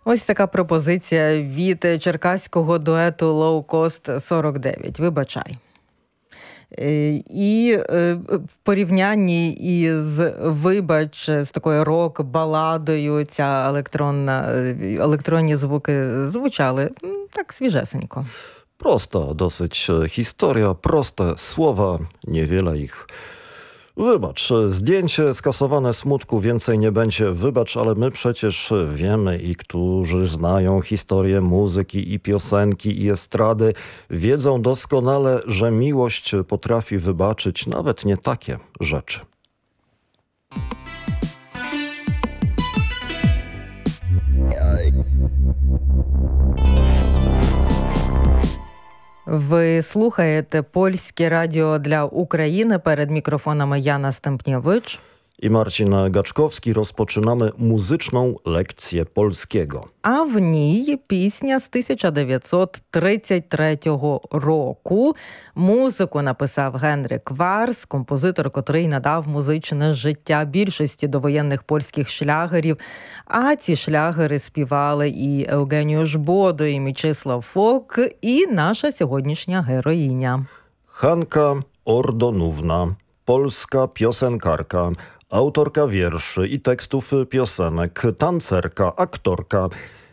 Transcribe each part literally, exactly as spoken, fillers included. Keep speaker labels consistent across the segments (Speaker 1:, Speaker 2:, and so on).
Speaker 1: Ось така пропозиція від черкаського дуету Low Cost сорок дев'ять. Вибачай. І в порівнянні із «Вибач» з такою рок-баладою ця електронна, електронні звуки звучали так свіжесенько.
Speaker 2: Prosta dosyć historia, proste słowa, niewiele ich. Wybacz, zdjęcie skasowane smutku, więcej nie będzie. Wybacz, ale my przecież wiemy i którzy znają historię muzyki i piosenki i estrady, wiedzą doskonale, że miłość potrafi wybaczyć nawet nie takie rzeczy.
Speaker 1: Ви слухаєте Польське радіо для України. Перед мікрофонами Jana Stępniewicz
Speaker 2: i Marcin Gaczkowski. Rozpoczynamy muzyczną lekcję polskiego.
Speaker 1: А в ній пісня з тисяча дев'ятсот тридцять третього року. Музику написав Генрик Варс, композитор, котрий надав музичне життя більшості довоєнних польських шлягерів. А ці шлягери співали і Евгеніуш Бодо, і Мічислав Фок, і наша сьогоднішня героїня.
Speaker 2: Hanka Ordonówna, polska piosenkarka, autorka wierszy i tekstów piosenek, tancerka, aktorka,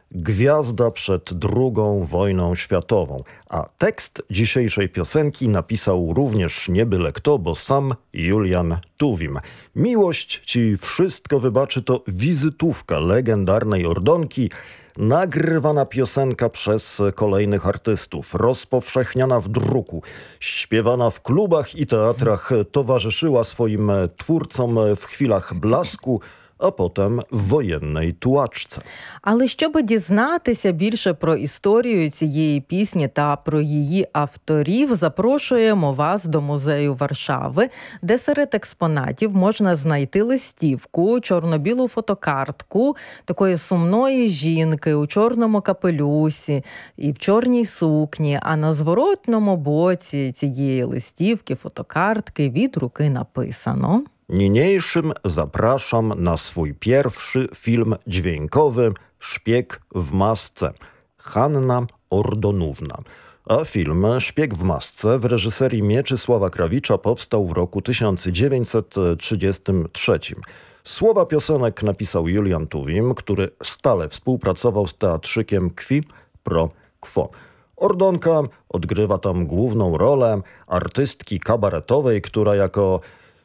Speaker 2: gwiazda przed drugą wojną światową. A tekst dzisiejszej piosenki napisał również nie byle kto, bo sam Julian Tuwim. Miłość ci wszystko wybaczy to wizytówka legendarnej Ordonki, nagrywana piosenka przez kolejnych artystów, rozpowszechniana w druku, śpiewana w klubach i teatrach, towarzyszyła swoim twórcom w chwilach blasku, а потім в воєнній туачці.
Speaker 1: Але щоб дізнатися більше про історію цієї пісні та про її авторів, запрошуємо вас до музею Варшави, де серед експонатів можна знайти листівку, чорно-білу фотокартку такої сумної жінки у чорному капелюсі і в чорній сукні, а на зворотному боці цієї листівки, фотокартки від руки написано:
Speaker 2: Niniejszym zapraszam na swój pierwszy film dźwiękowy Szpieg w masce. Hanna Ordonówna. A film Szpieg w masce w reżyserii Mieczysława Krawicza powstał w roku tysiąc dziewięćset trzydziestym trzecim. Słowa piosenek napisał Julian Tuwim, który stale współpracował z teatrzykiem Qui Pro Quo. Ordonka odgrywa tam główną rolę artystki kabaretowej, która jako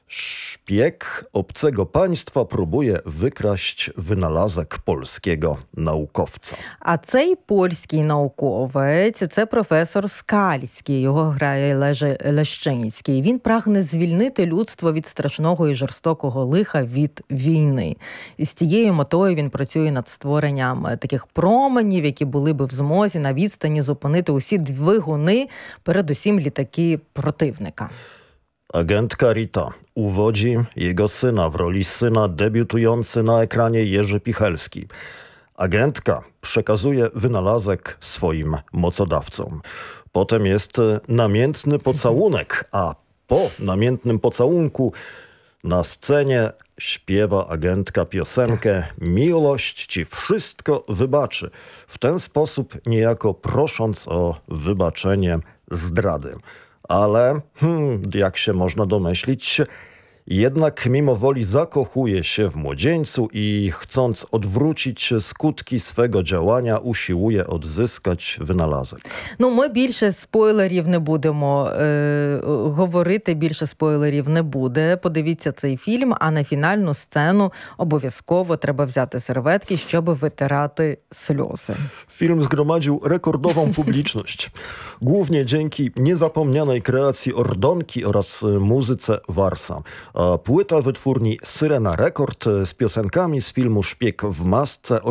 Speaker 2: szpieg obcego państwa próbuje wykraść wynalazek polskiego naukowca.
Speaker 1: А цей польський науковець – це професор Скальський, його грає Леже Лещинський. Він прагне звільнити людство від страшного і жорстокого лиха від війни. І з цією метою він працює над створенням таких променів, які були би в змозі на відстані зупинити усі двигуни, передусім літаки противника.
Speaker 2: Agentka Rita uwodzi jego syna w roli syna debiutujący na ekranie Jerzy Pichelski. Agentka przekazuje wynalazek swoim mocodawcom. Potem jest namiętny pocałunek, a po namiętnym pocałunku na scenie śpiewa agentka piosenkę Miłość ci wszystko wybaczy. W ten sposób niejako prosząc o wybaczenie zdrady. Ale, hmm, jak się można domyślić, jednak mimo woli zakochuje się w młodzieńcu i chcąc odwrócić skutki swego działania, usiłuje odzyskać wynalazek.
Speaker 1: Ну, ми більше спойлерів не будемо е, говорити, більше спойлерів не буде. Подивіться цей фільм, а на фінальну сцену обов'язково треба взяти серветки, щоб витирати сльози.
Speaker 2: Film zgromadził rekordową publiczność. Głównie dzięki niezapomnianej kreacji Ordonki oraz muzyce Warsa. A płyta wytwórni Syrena Rekord z piosenkami z filmu Szpieg w masce